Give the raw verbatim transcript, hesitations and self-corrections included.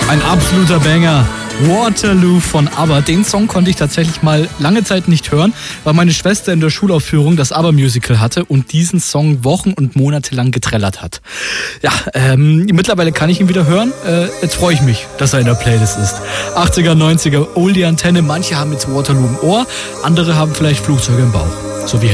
Ein absoluter Banger. Waterloo von ABBA. Den Song konnte ich tatsächlich mal lange Zeit nicht hören, weil meine Schwester in der Schulaufführung das ABBA-Musical hatte und diesen Song Wochen und Monate lang getrellert hat. Ja, ähm, mittlerweile kann ich ihn wieder hören. Äh, jetzt freue ich mich, dass er in der Playlist ist. achtziger, neunziger, Oldie-Antenne. Manche haben jetzt Waterloo im Ohr, andere haben vielleicht Flugzeuge im Bauch. So wie